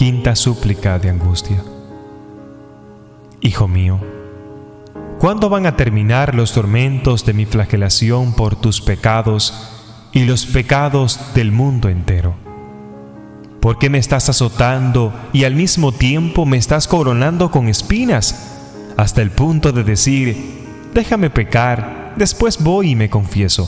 Quinta súplica de angustia. Hijo mío, ¿cuándo van a terminar los tormentos de mi flagelación por tus pecados y los pecados del mundo entero? ¿Por qué me estás azotando y al mismo tiempo me estás coronando con espinas, hasta el punto de decir, déjame pecar, después voy y me confieso?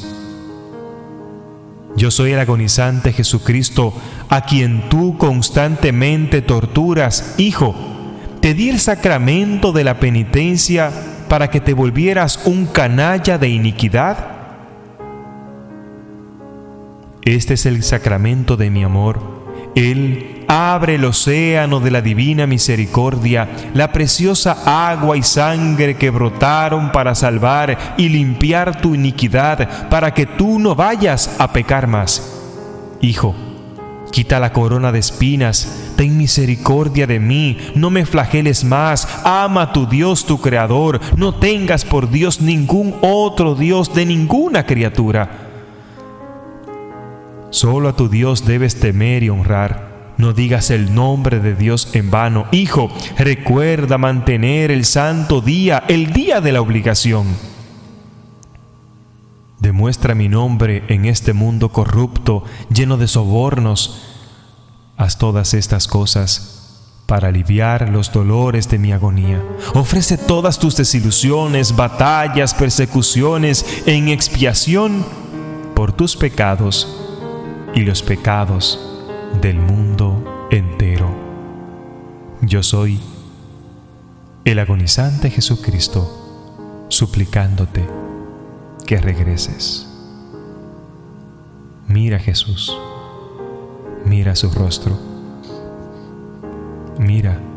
Yo soy el agonizante Jesucristo, a quien tú constantemente torturas. Hijo, te di el sacramento de la penitencia para que te volvieras un canalla de iniquidad. Este es el sacramento de mi amor. Él abre el océano de la divina misericordia, la preciosa agua y sangre que brotaron para salvar y limpiar tu iniquidad, para que tú no vayas a pecar más. Hijo, quita la corona de espinas, ten misericordia de mí, no me flageles más, ama a tu Dios, tu Creador, no tengas por Dios ningún otro Dios de ninguna criatura. Solo a tu Dios debes temer y honrar. No digas el nombre de Dios en vano. Hijo, recuerda mantener el santo día, el día de la obligación. Demuestra mi nombre en este mundo corrupto, lleno de sobornos. Haz todas estas cosas para aliviar los dolores de mi agonía. Ofrece todas tus desilusiones, batallas, persecuciones en expiación por tus pecados y los pecados del mundo entero. Yo soy el agonizante Jesucristo, suplicándote que regreses. Mira a Jesús, mira su rostro, mira